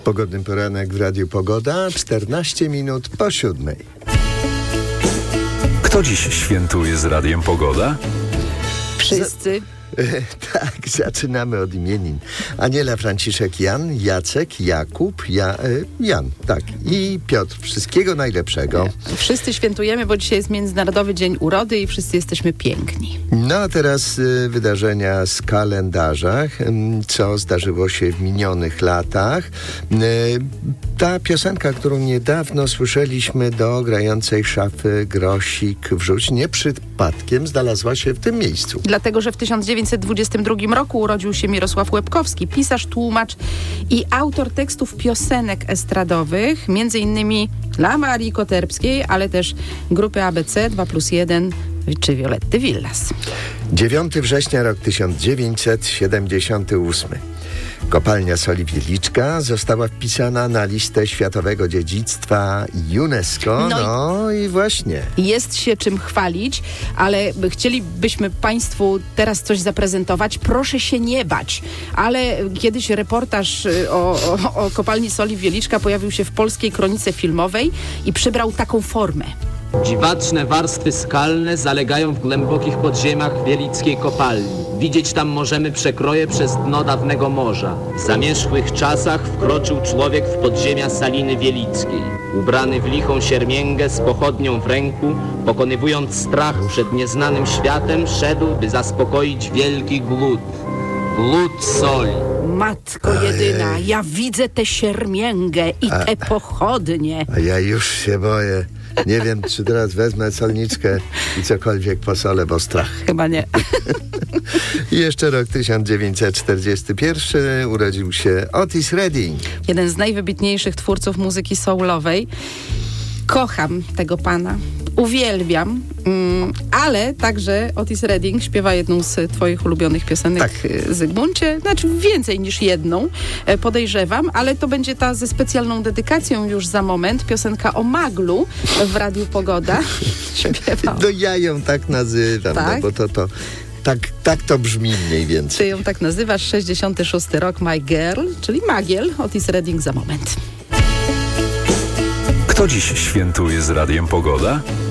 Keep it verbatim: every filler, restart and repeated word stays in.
Pogodny poranek w Radiu Pogoda, czternaście minut po siódmej. Kto dziś świętuje z Radiem Pogoda? Wszyscy. Tak, zaczynamy od imienin. Aniela, Franciszek, Jan, Jacek, Jakub, ja, Jan, tak. I Piotr. Wszystkiego najlepszego. Wszyscy świętujemy, bo dzisiaj jest Międzynarodowy Dzień Urody i wszyscy jesteśmy piękni. No a teraz y, wydarzenia z kalendarzach, y, co zdarzyło się w minionych latach. Y, ta piosenka, którą niedawno słyszeliśmy do grającej szafy Grosik wrzuć, nie przypadkiem znalazła się w tym miejscu. Dlatego, że w tysiąc dziewięćset dwudziestym drugim roku urodził się Mirosław Łebkowski, pisarz, tłumacz i autor tekstów piosenek estradowych, między innymi dla Marii Koterbskiej, ale też grupy A B C, dwa plus jeden czy Violetty Villas. dziewiątego września rok tysiąc dziewięćset siedemdziesiąty ósmy. Kopalnia Soli Wieliczka została wpisana na listę Światowego Dziedzictwa UNESCO. No, no i... i właśnie. Jest się czym chwalić, ale chcielibyśmy Państwu teraz coś zaprezentować. Proszę się nie bać. Ale kiedyś reportaż o, o, o kopalni Soli Wieliczka pojawił się w Polskiej Kronice Filmowej i przybrał taką formę. Dziwaczne warstwy skalne zalegają w głębokich podziemiach wielickiej kopalni. Widzieć tam możemy przekroje przez dno dawnego morza. W zamierzchłych czasach wkroczył człowiek w podziemia Saliny Wielickiej. Ubrany w lichą siermięgę z pochodnią w ręku, pokonywując strach przed nieznanym światem, szedł, by zaspokoić wielki głód. Głód soli. Matko jedyna, ja widzę tę siermięgę i a, te pochodnie. A ja już się boję. Nie wiem, czy teraz wezmę solniczkę i cokolwiek posolę, bo strach. Chyba nie. I jeszcze rok tysiąc dziewięćset czterdziesty pierwszy urodził się Otis Redding. Jeden z najwybitniejszych twórców muzyki soulowej. Kocham tego pana. Uwielbiam, mm, ale także Otis Redding śpiewa jedną z twoich ulubionych piosenek, tak. Zygmuncie, znaczy więcej niż jedną, podejrzewam, ale to będzie ta ze specjalną dedykacją już za moment, piosenka o Maglu w Radiu Pogoda. Śpiewał. No ja ją tak nazywam, tak? No bo to to... Tak, tak to brzmi mniej więcej. Ty ją tak nazywasz, sześćdziesiąty szósty rok, My Girl, czyli Magiel, Otis Redding za moment. Kto dziś świętuje z Radiem Pogoda?